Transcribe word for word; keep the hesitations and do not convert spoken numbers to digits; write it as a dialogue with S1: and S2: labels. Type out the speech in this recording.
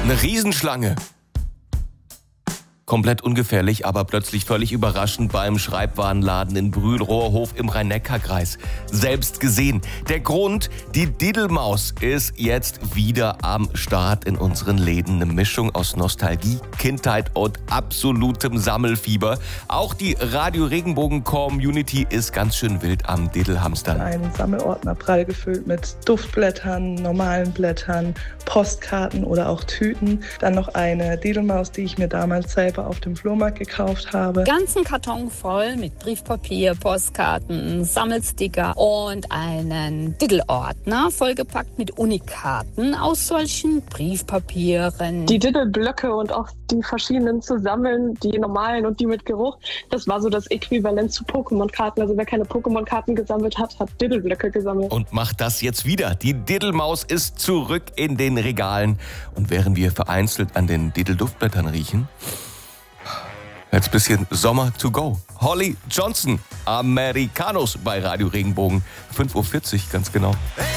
S1: Eine Riesenschlange. Komplett ungefährlich, aber plötzlich völlig überraschend beim Schreibwarenladen in Brühl-Rohrhof im Rhein-Neckar-Kreis. Selbst gesehen. Der Grund, die Diddelmaus ist jetzt wieder am Start in unseren Läden. Eine Mischung aus Nostalgie, Kindheit und absolutem Sammelfieber. Auch die Radio-Regenbogen-Community ist ganz schön wild am Diddelhamstern.
S2: Ein Sammelordner prall gefüllt mit Duftblättern, normalen Blättern, Postkarten oder auch Tüten. Dann noch eine Diddelmaus, die ich mir damals selber auf dem Flohmarkt gekauft habe.
S3: Ganzen Karton voll mit Briefpapier, Postkarten, Sammelsticker und einen Diddelordner vollgepackt mit Unikaten aus solchen Briefpapieren.
S4: Die Diddelblöcke und auch die verschiedenen zu sammeln, die normalen und die mit Geruch, das war so das Äquivalent zu Pokémon-Karten. Also wer keine Pokémon-Karten gesammelt hat, hat Diddelblöcke gesammelt.
S1: Und macht das jetzt wieder. Die Diddelmaus ist zurück in den Regalen. Und während wir vereinzelt an den Diddelduftblättern riechen, jetzt bisschen Sommer to go. Holly Johnson, Americanos bei Radio Regenbogen. fünf Uhr vierzig, ganz genau.
S5: Hey!